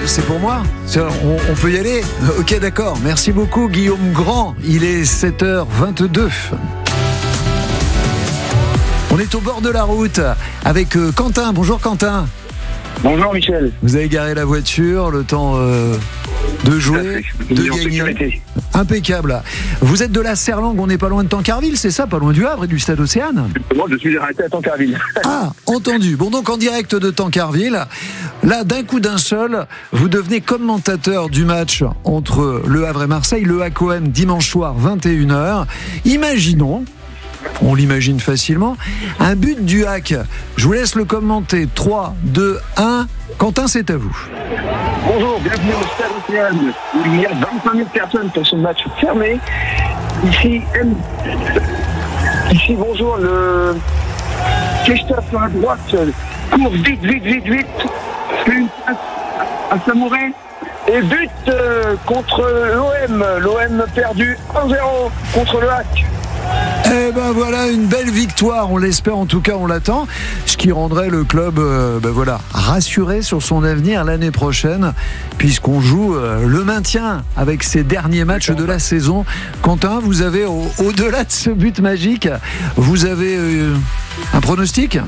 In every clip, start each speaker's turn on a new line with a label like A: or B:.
A: c'est pour moi. On peut y aller? Ok, d'accord. Merci beaucoup, Guillaume Grand. Il est 7h22. On est au bord de la route avec Quentin. Bonjour Quentin.
B: Bonjour Michel.
A: Vous avez garé la voiture, le temps de jouer, de gagner.
B: Sécurité.
A: Impeccable. Vous êtes de la Serlangue, on n'est pas loin de Tancarville, c'est ça? Pas loin du Havre et du Stade Océane?
B: Moi, je suis arrêté à Tancarville.
A: Ah, entendu. Bon, donc en direct de Tancarville, là, d'un coup d'un seul, vous devenez commentateur du match entre Le Havre et Marseille, le HAC-OM, dimanche soir, 21h. Imaginons, on l'imagine facilement, un but du HAC. Je vous laisse le commenter. 3, 2, 1. Quentin, c'est à vous.
B: Bonjour, bienvenue au Stade Océane, où il y a 25 000 personnes pour ce match fermé. Ici, bonjour, le Christophe à droite court vite, fait une passe à Samouret. Et but contre l'OM. L'OM perdu 1-0 contre le HAC.
A: Eh ben voilà, une belle victoire, on l'espère, en tout cas on l'attend, ce qui rendrait le club rassuré sur son avenir l'année prochaine, puisqu'on joue le maintien avec ces derniers matchs de la saison. Quentin, vous avez, au-delà de ce but magique, vous avez un pronostic?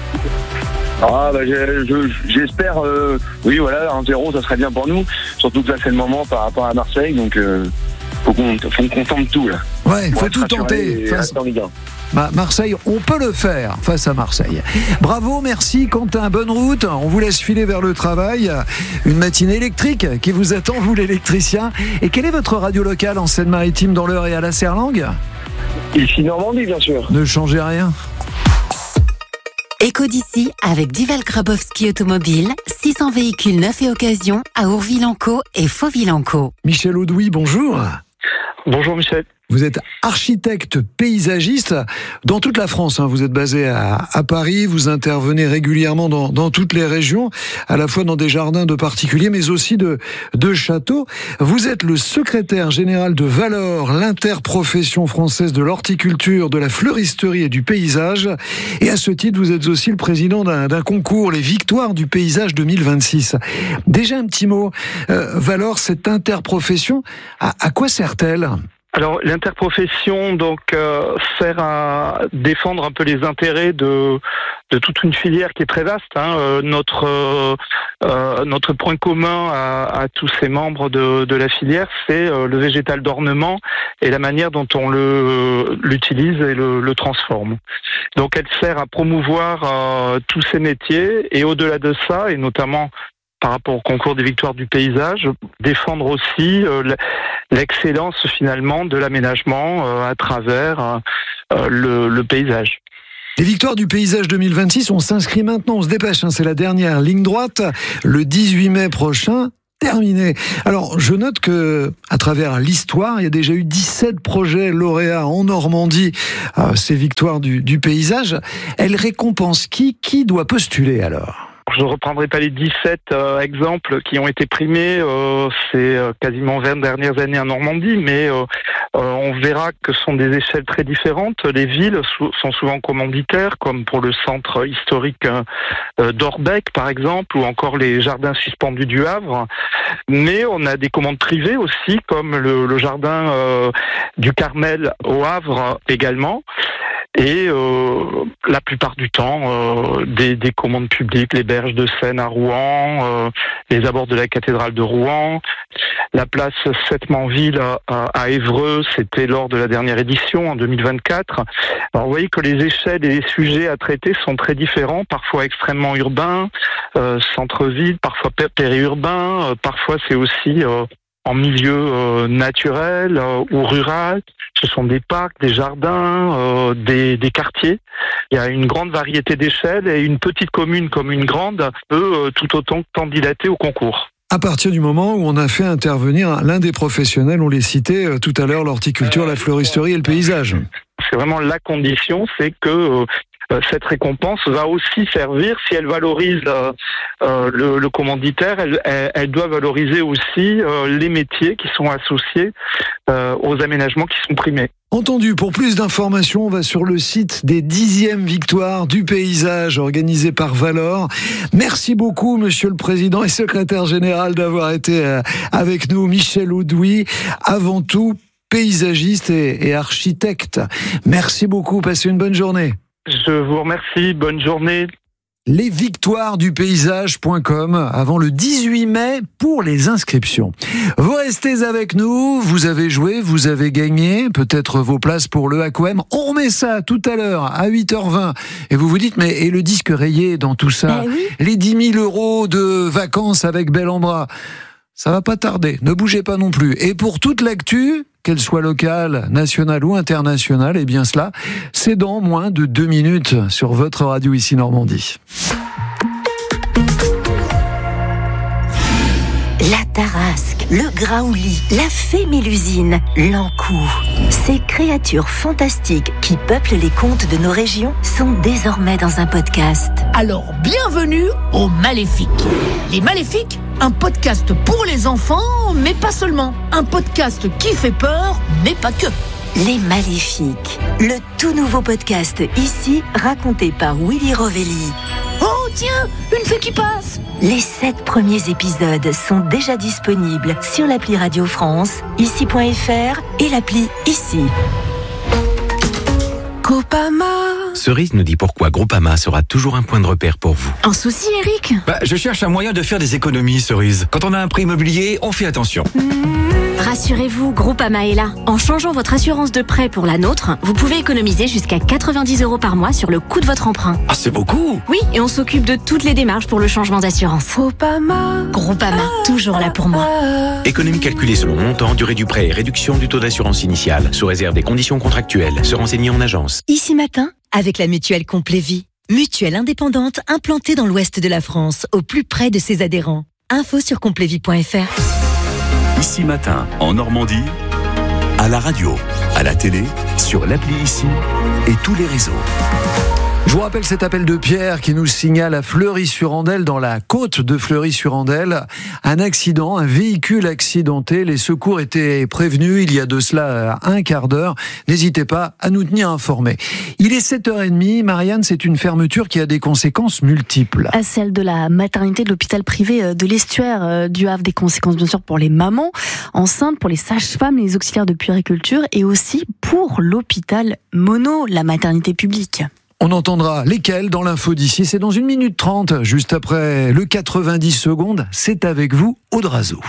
B: J'espère, oui voilà, 1-0 ça serait bien pour nous, surtout que là c'est le moment par rapport à Marseille, donc faut qu'on tente tout là.
A: Ouais, faut tout tenter. Marseille, on peut le faire face à Marseille. Bravo, merci Quentin, bonne route. On vous laisse filer vers le travail. Une matinée électrique qui vous attend, vous l'électricien. Et quelle est votre radio locale en Seine-Maritime, dans l'Eure et à la Serlangue?
B: Ici Normandie, bien sûr.
A: Ne changez rien.
C: Écho d'ici avec Dival Grabowski Automobile, 600 véhicules neufs et occasion à Ourville-en-Caux et Fauville-en-Caux.
A: Michel Audoui, bonjour.
B: Bonjour Michel.
A: Vous êtes architecte paysagiste dans toute la France. Vous êtes basé à Paris, vous intervenez régulièrement dans toutes les régions, à la fois dans des jardins de particuliers, mais aussi de châteaux. Vous êtes le secrétaire général de Valor, l'interprofession française de l'horticulture, de la fleuristerie et du paysage. Et à ce titre, vous êtes aussi le président d'un concours, les Victoires du paysage 2026. Déjà un petit mot, Valor, cette interprofession, à quoi sert-elle ?
D: Alors l'interprofession sert à défendre un peu les intérêts de toute une filière qui est très vaste. Notre point commun à tous ces membres de la filière, c'est le végétal d'ornement et la manière dont on l'utilise et le transforme. Donc elle sert à promouvoir tous ces métiers et au-delà de ça, et notamment par rapport au concours des Victoires du paysage, défendre aussi l'excellence finalement de l'aménagement à travers le paysage.
A: Les Victoires du paysage 2026, on s'inscrit maintenant, on se dépêche, c'est la dernière ligne droite, le 18 mai prochain. Terminé. Alors, je note que, à travers l'histoire, il y a déjà eu 17 projets lauréats en Normandie, ces Victoires du paysage. Elles récompensent qui doit postuler alors ?
D: Je ne reprendrai pas les 17 exemples qui ont été primés ces quasiment 20 dernières années en Normandie, mais on verra que ce sont des échelles très différentes. Les villes sont souvent commanditaires, comme pour le centre historique d'Orbec, par exemple, ou encore les jardins suspendus du Havre. Mais on a des commandes privées aussi, comme le jardin du Carmel au Havre également. Et la plupart du temps, des commandes publiques, les berges de Seine à Rouen, les abords de la cathédrale de Rouen, la place Septmanville à Évreux, c'était lors de la dernière édition en 2024. Alors vous voyez que les échelles et les sujets à traiter sont très différents, parfois extrêmement urbains, centre-ville, parfois périurbain, parfois c'est aussi en milieu naturel ou rural. Ce sont des parcs, des jardins, des quartiers. Il y a une grande variété d'échelles et une petite commune comme une grande peut tout autant candidater au concours.
A: À partir du moment où on a fait intervenir l'un des professionnels, on les citait tout à l'heure, l'horticulture, la fleuristerie et le paysage.
D: C'est vraiment la condition, c'est que cette récompense va aussi servir, si elle valorise le commanditaire, elle doit valoriser aussi les métiers qui sont associés aux aménagements qui sont primés.
A: Entendu, pour plus d'informations, on va sur le site des 10e victoires du paysage organisées par Valor. Merci beaucoup, Monsieur le Président et Secrétaire Général, d'avoir été avec nous. Michel Audoui, avant tout paysagiste et architecte. Merci beaucoup, passez une bonne journée.
D: Je vous remercie, bonne journée.
A: lesvictoiresdupaysage.com avant le 18 mai pour les inscriptions. Vous restez avec nous, vous avez joué, vous avez gagné, peut-être vos places pour le Aquem. On remet ça tout à l'heure à 8h20. Et vous vous dites, mais et le disque rayé dans tout ça,
E: oui.
A: Les 10 000 € de vacances avec Bel en Bras, ça va pas tarder, ne bougez pas non plus. Et pour toute l'actu, qu'elle soit locale, nationale ou internationale, eh bien cela, c'est dans moins de 2 minutes sur votre radio ici Normandie.
E: La Tarasque, le Graouli, la fée Mélusine, l'Ankou. Ces créatures fantastiques qui peuplent les contes de nos régions sont désormais dans un podcast.
F: Alors, bienvenue aux Maléfiques. Les Maléfiques, un podcast pour les enfants, mais pas seulement. Un podcast qui fait peur, mais pas que.
E: Les Maléfiques, le tout nouveau podcast ici raconté par Willy Rovelli.
F: Oh tiens, une fée qui passe.
E: Les 7 premiers épisodes sont déjà disponibles sur l'appli Radio France, ici.fr et l'appli Ici.
F: Groupama.
G: Cerise nous dit pourquoi Groupama sera toujours un point de repère pour vous.
F: Un souci, Eric?
H: Je cherche un moyen de faire des économies, Cerise. Quand on a un prêt immobilier, on fait attention.
I: Rassurez-vous, Groupama est là. En changeant votre assurance de prêt pour la nôtre, vous pouvez économiser jusqu'à 90 € par mois sur le coût de votre emprunt.
H: Ah, c'est beaucoup!
I: Oui, et on s'occupe de toutes les démarches pour le changement d'assurance. Groupama, toujours là pour moi.
G: Économie calculée selon montant, durée du prêt et réduction du taux d'assurance initiale, sous réserve des conditions contractuelles. Se renseigner en agence.
J: Ici matin, avec la mutuelle Complévie. Mutuelle indépendante implantée dans l'ouest de la France, au plus près de ses adhérents. Info sur complévie.fr.
K: Ici matin, en Normandie, à la radio, à la télé, sur l'appli Ici et tous les réseaux.
A: Je vous rappelle cet appel de Pierre qui nous signale à Fleury-sur-Andelle, dans la côte de Fleury-sur-Andelle, un accident, un véhicule accidenté. Les secours étaient prévenus il y a de cela un quart d'heure. N'hésitez pas à nous tenir informés. Il est 7h30. Marianne, c'est une fermeture qui a des conséquences multiples.
L: À celle de la maternité de l'hôpital privé de l'Estuaire du Havre, des conséquences bien sûr pour les mamans enceintes, pour les sages-femmes, les auxiliaires de puériculture et aussi pour l'hôpital Monod, la maternité publique.
A: On entendra lesquels dans l'info d'ici. C'est dans 1 minute 30, juste après le 90 secondes. C'est avec vous, Aude Razou.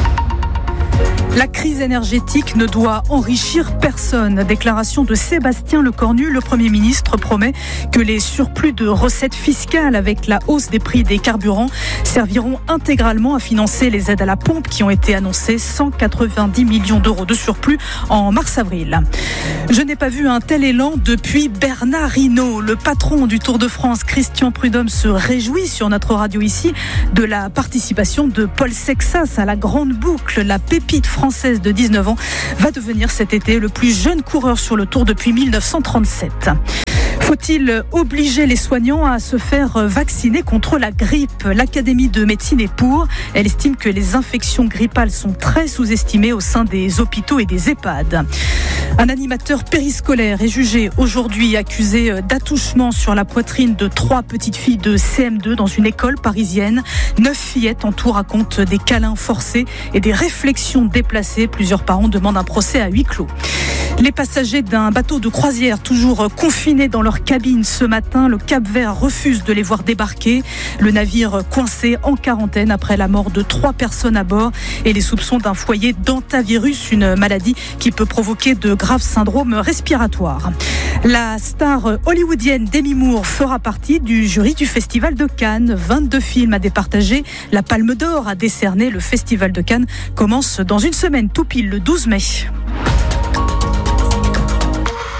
M: La crise énergétique ne doit enrichir personne. Déclaration de Sébastien Lecornu. Le Premier ministre promet que les surplus de recettes fiscales avec la hausse des prix des carburants serviront intégralement à financer les aides à la pompe qui ont été annoncées. 190 millions d'euros de surplus en mars-avril. Je n'ai pas vu un tel élan depuis Bernard Hinault. Le patron du Tour de France, Christian Prudhomme, se réjouit sur notre radio ici de la participation de Paul Sexas à la Grande Boucle. La pépite française de 19 ans va devenir cet été le plus jeune coureur sur le Tour depuis 1937. Faut-il obliger les soignants à se faire vacciner contre la grippe? L'Académie de médecine est pour. Elle estime que les infections grippales sont très sous-estimées au sein des hôpitaux et des EHPAD. Un animateur périscolaire est jugé aujourd'hui, accusé d'attouchement sur la poitrine de 3 petites filles de CM2 dans une école parisienne. 9 fillettes en tout racontent des câlins forcés et des réflexions déplacées. Plusieurs parents demandent un procès à huis clos. Les passagers d'un bateau de croisière toujours confinés dans leur cabine ce matin, le Cap-Vert refuse de les voir débarquer. Le navire coincé en quarantaine après la mort de 3 personnes à bord et les soupçons d'un foyer d'hantavirus, une maladie qui peut provoquer de graves syndromes respiratoires. La star hollywoodienne Demi Moore fera partie du jury du Festival de Cannes. 22 films à départager. La Palme d'Or a décerné. Le Festival de Cannes commence dans une semaine, tout pile le 12 mai.
L: Plus de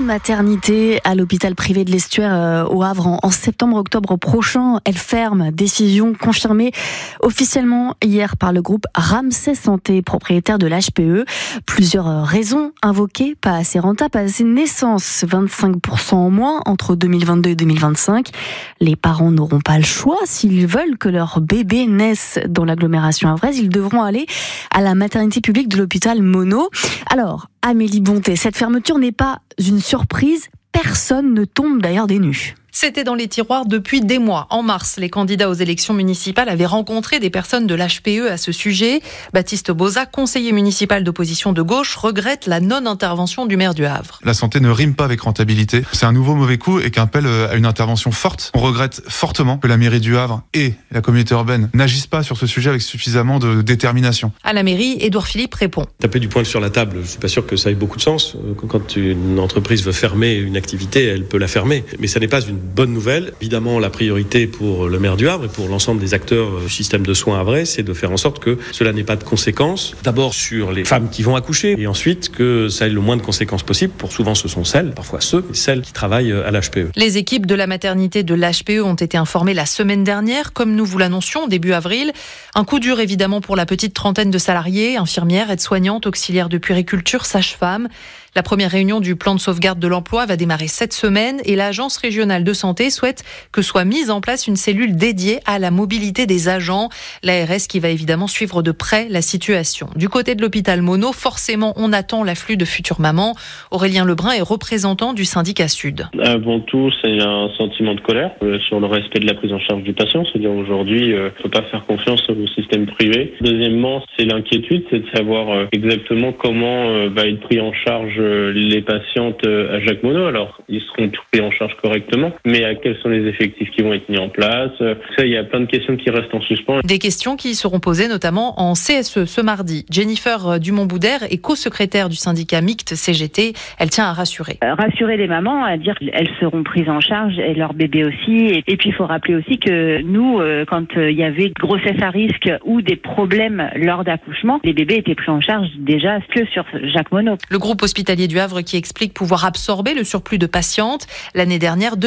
L: maternité à l'hôpital privé de l'Estuaire au Havre en septembre-octobre prochain. Elle ferme, décision confirmée officiellement hier par le groupe Ramsay Santé, propriétaire de l'HPE. Plusieurs raisons invoquées: pas assez rentable, pas assez de naissances, 25% en moins entre 2022 et 2025. Les parents n'auront pas le choix. S'ils veulent que leur bébé naisse dans l'agglomération havraise, ils devront aller à la maternité publique de l'hôpital Monod. Alors, Amélie Bonté, cette fermeture n'est pas une surprise. Personne ne tombe d'ailleurs des nues.
N: C'était dans les tiroirs depuis des mois. En mars, les candidats aux élections municipales avaient rencontré des personnes de l'HPE à ce sujet. Baptiste Boza, conseiller municipal d'opposition de gauche, regrette la non-intervention du maire du Havre.
O: La santé ne rime pas avec rentabilité. C'est un nouveau mauvais coup et qu'appelle à une intervention forte. On regrette fortement que la mairie du Havre et la communauté urbaine n'agissent pas sur ce sujet avec suffisamment de détermination.
N: À la mairie, Édouard Philippe répond.
P: Taper du poing sur la table, je suis pas sûr que ça ait beaucoup de sens. Quand une entreprise veut fermer une activité, elle peut la fermer. Mais ça n'est pas une bonne nouvelle. Évidemment, la priorité pour le maire du Havre et pour l'ensemble des acteurs du système de soins havrais, c'est de faire en sorte que cela n'ait pas de conséquences. D'abord sur les femmes qui vont accoucher et ensuite que ça ait le moins de conséquences possible. Pour souvent, ce sont celles, parfois celles qui travaillent à l'HPE.
N: Les équipes de la maternité de l'HPE ont été informées la semaine dernière, comme nous vous l'annoncions début avril. Un coup dur évidemment pour la petite trentaine de salariés, infirmières, aides-soignantes, auxiliaires de puériculture, sages-femmes. La première réunion du plan de sauvegarde de l'emploi va démarrer cette semaine et l'Agence régionale de santé souhaite que soit mise en place une cellule dédiée à la mobilité des agents. L'ARS qui va évidemment suivre de près la situation. Du côté de l'hôpital Monod, forcément, on attend l'afflux de futures mamans. Aurélien Lebrun est représentant du syndicat Sud.
Q: Avant tout, c'est un sentiment de colère sur le respect de la prise en charge du patient. C'est-à-dire aujourd'hui, on ne peut pas faire confiance au système privé. Deuxièmement, c'est l'inquiétude, c'est de savoir exactement comment va être pris en charge les patientes à Jacques Monod. Alors, ils seront pris en charge correctement, mais quels sont les effectifs qui vont être mis en place? Ça, il y a plein de questions qui restent en suspens.
N: Des questions qui seront posées notamment en CSE ce mardi. Jennifer Dumont-Boudère est co-secrétaire du syndicat mixte CGT. Elle tient à rassurer.
R: Rassurer les mamans, à dire qu'elles seront prises en charge et leurs bébés aussi. Et puis, il faut rappeler aussi que nous, quand il y avait grossesse à risque ou des problèmes lors d'accouchement, les bébés étaient pris en charge déjà que sur Jacques Monod.
N: Le groupe hospitalier du Havre qui explique pouvoir absorber le surplus de patientes. L'année dernière,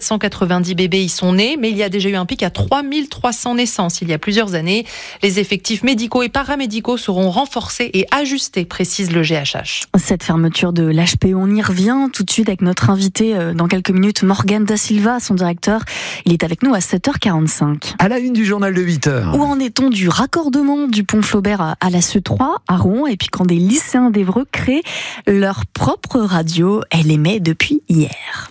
N: 2790 bébés y sont nés, mais il y a déjà eu un pic à 3300 naissances il y a plusieurs années. Les effectifs médicaux et paramédicaux seront renforcés et ajustés, précise le GHH.
L: Cette fermeture de l'HPE, on y revient tout de suite avec notre invité dans quelques minutes, Morgane Da Silva, son directeur. Il est avec nous à 7h45.
A: À la une du journal de 8h.
L: Où en est-on du raccordement du pont Flaubert à la CE3, à Rouen, et puis quand des lycéens d'Évreux créent leur propre radio, elle émet depuis hier.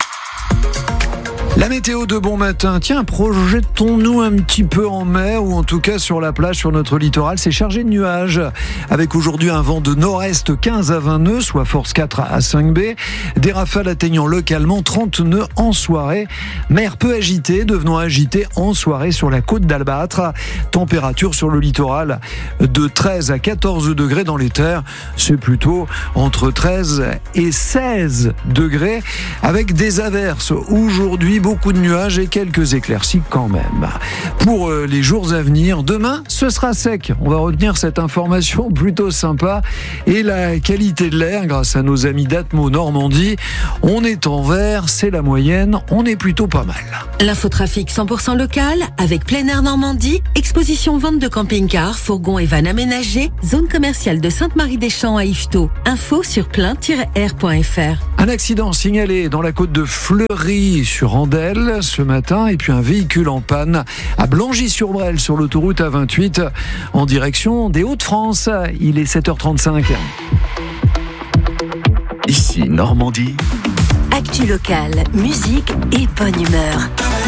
A: La météo de bon matin. Tiens, projetons-nous un petit peu en mer ou en tout cas sur la plage, sur notre littoral. C'est chargé de nuages avec aujourd'hui un vent de nord-est 15 à 20 nœuds, soit force 4 à 5 B. Des rafales atteignant localement 30 nœuds en soirée. Mer peu agitée, devenant agitée en soirée sur la côte d'Albâtre. Température sur le littoral de 13 à 14 degrés dans les terres. C'est plutôt entre 13 et 16 degrés avec des averses. Aujourd'hui, beaucoup de nuages et quelques éclaircies quand même. Pour les jours à venir, demain, ce sera sec. On va retenir cette information plutôt sympa. Et la qualité de l'air, grâce à nos amis d'Atmo Normandie, on est en vert, c'est la moyenne, on est plutôt pas mal.
C: L'infotrafic 100% local, avec Plein Air Normandie, exposition vente de camping-cars, fourgons et vannes aménagés, zone commerciale de Sainte-Marie-des-Champs à Yvetot. Info sur plein-air.fr.
A: Un accident signalé dans la côte de Fleury sur Andelle ce matin et puis un véhicule en panne à Blangy-sur-Brel sur l'autoroute A28 en direction des Hauts-de-France. Il est 7h35.
K: Ici Normandie.
E: Actu locale, musique et bonne humeur.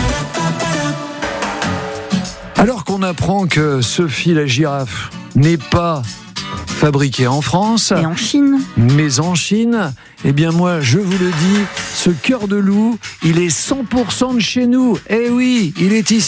A: Alors qu'on apprend que Sophie la girafe n'est pas fabriquée en France,
L: et en Chine,
A: mais en Chine, eh bien moi je vous le dis, ce cœur de loup, il est 100% de chez nous. Eh oui, il est ici.